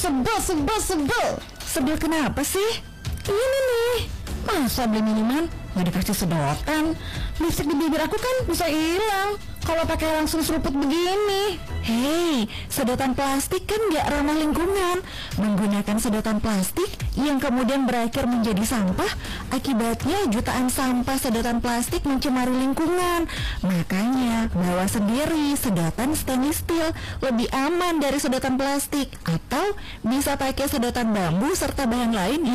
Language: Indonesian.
Sebel, sebel, sebel. Sebel kenapa sih? Ini nih, masa beli minuman nggak dikasih sedotan? Lipstik di bibir aku kan bisa hilang kalau pakai langsung seruput begini. Hei, sedotan plastik kan gak ramah lingkungan. Menggunakan sedotan plastik yang kemudian berakhir menjadi sampah, akibatnya jutaan sampah sedotan plastik mencemari lingkungan. Makanya, bawa sendiri sedotan stainless steel, lebih aman dari sedotan plastik. Atau bisa pakai sedotan bambu serta bahan lain